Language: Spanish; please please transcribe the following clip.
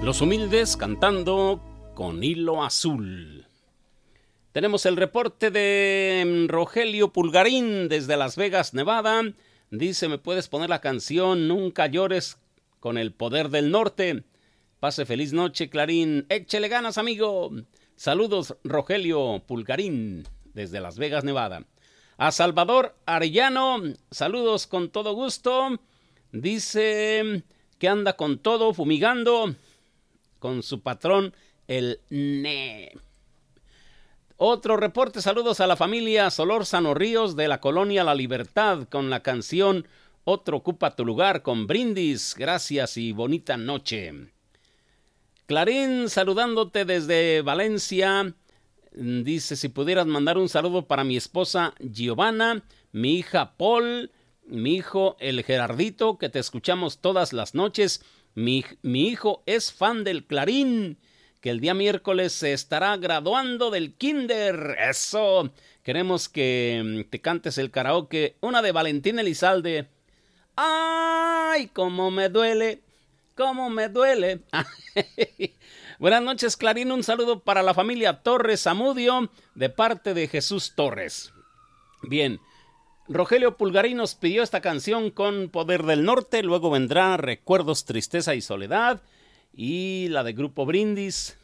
Los Humildes cantando Con Hilo Azul. Tenemos el reporte de Rogelio Pulgarín desde Las Vegas, Nevada. Dice, ¿me puedes poner la canción Nunca llores con el poder del norte? Pase feliz noche, Clarín. Échele ganas, amigo. Saludos, Rogelio Pulgarín desde Las Vegas, Nevada. A Salvador Arellano, saludos con todo gusto. Dice que anda con todo, fumigando con su patrón, el NE. Otro reporte, saludos a la familia Solórzano Ríos de la colonia La Libertad con la canción Otro ocupa tu lugar con Brindis. Gracias y bonita noche. Clarín, saludándote desde Valencia. Dice, si pudieras mandar un saludo para mi esposa Giovanna, mi hija Paul, mi hijo el Gerardito, que te escuchamos todas las noches. Mi hijo es fan del Clarín, que el día miércoles se estará graduando del kinder. ¡Eso! Queremos que te cantes el karaoke, una de Valentín Elizalde. ¡Ay, cómo me duele! ¡Cómo me duele! Buenas noches, Clarín. Un saludo para la familia Torres Zamudio de parte de Jesús Torres. Bien. Rogelio Pulgarín nos pidió esta canción con Poder del Norte, luego vendrá Recuerdos, Tristeza y Soledad y la de Grupo Brindis,